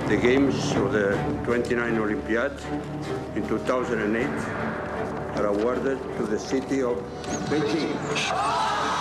The games of the 29 Olympiad in 2008 are awarded to the city of Beijing.